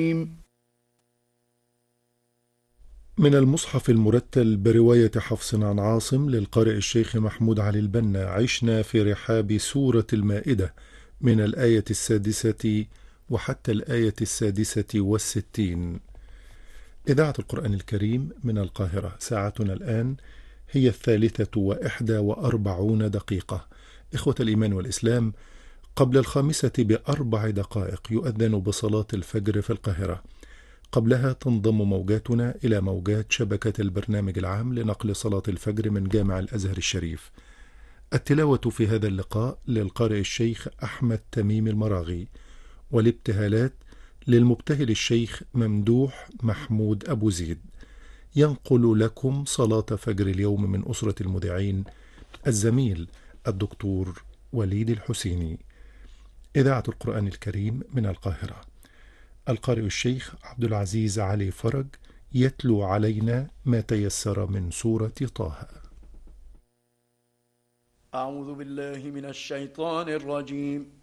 من المصحف المرتل برواية حفص عن عاصم للقارئ الشيخ محمود علي البنا. عشنا في رحاب سورة المائدة من الآية 6 وحتى الآية 66. إذاعة القرآن الكريم من القاهرة. ساعتنا الآن هي 3:41. إخوة الإيمان والإسلام، قبل 5:04 يؤذن بصلاة الفجر في القاهرة. قبلها تنضم موجاتنا إلى موجات شبكة البرنامج العام لنقل صلاة الفجر من جامع الأزهر الشريف. التلاوة في هذا اللقاء للقارئ الشيخ أحمد تميم المراغي، والابتهالات للمبتهل الشيخ ممدوح محمود أبو زيد. ينقل لكم صلاة فجر اليوم من أسرة المذيعين الزميل الدكتور وليد الحسيني. إذاعة القرآن الكريم من القاهرة. القارئ الشيخ عبد العزيز علي فرج يتلو علينا ما تيسر من سورة طه. أعوذ بالله من الشيطان الرجيم.